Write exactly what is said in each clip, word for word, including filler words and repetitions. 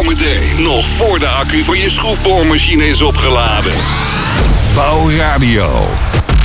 Zometeen, nog voor de accu van je schroefboormachine is opgeladen. Bouwradio.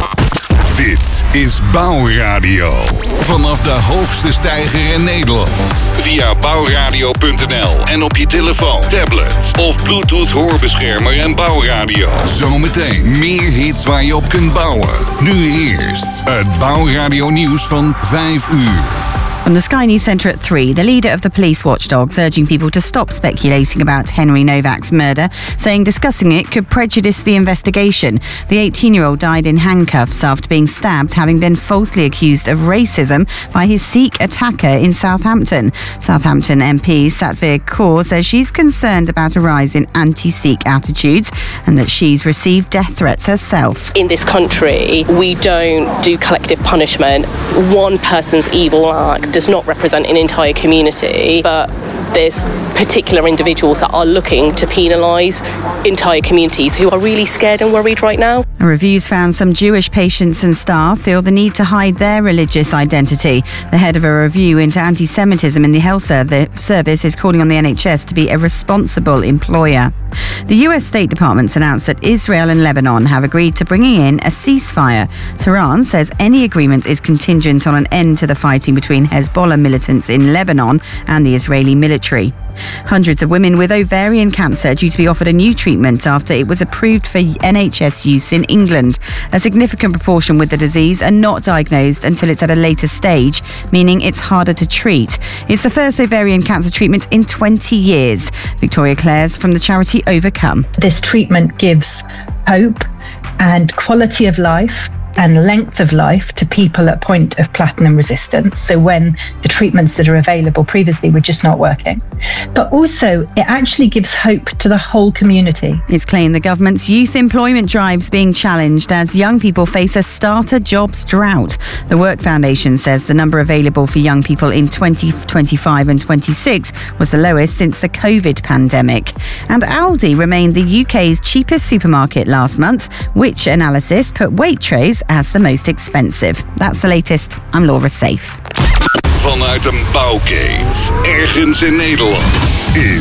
Dit is Bouwradio. Vanaf de hoogste steiger in Nederland. Via bouwradio punt n l en op je telefoon, tablet of Bluetooth hoorbeschermer en Bouwradio. Zometeen meer hits waar je op kunt bouwen. Nu eerst het Bouwradio nieuws van vijf uur. From the Sky News Centre at three, the leader of the police watchdogs urging people to stop speculating about Henry Novak's murder, saying discussing it could prejudice the investigation. The eighteen-year-old died in handcuffs after being stabbed, having been falsely accused of racism by his Sikh attacker in Southampton. Southampton M P Satvir Kaur says she's concerned about a rise in anti-Sikh attitudes and that she's received death threats herself. In this country, we don't do collective punishment. One person's evil act does not represent an entire community, but there's particular individuals that are looking to penalise entire communities who are really scared and worried right now. A review's found some Jewish patients and staff feel the need to hide their religious identity. The head of a review into anti-Semitism in the health service is calling on the N H S to be a responsible employer. The U S State Department's announced that Israel and Lebanon have agreed to bringing in a ceasefire. Tehran says any agreement is contingent on an end to the fighting between Hezbollah militants in Lebanon and the Israeli military. Hundreds of women with ovarian cancer are due to be offered a new treatment after it was approved for N H S use in England. A significant proportion with the disease are not diagnosed until it's at a later stage, meaning it's harder to treat. It's the first ovarian cancer treatment in twenty years. Victoria Clares from the charity Overcome. This treatment gives hope and quality of life and length of life to people at point of platinum resistance. So when the treatments that are available previously were just not working. But also it actually gives hope to the whole community. It's claimed the government's youth employment drive's being challenged as young people face a starter jobs drought. The Work Foundation says the number available for young people in twenty twenty-five and twenty-six was the lowest since the COVID pandemic. And Aldi remained the U K's cheapest supermarket last month, which analysis put Waitrose as the most expensive. That's the latest. I'm Laura Safe. Vanuit een bouwkeet, ergens in Nederland,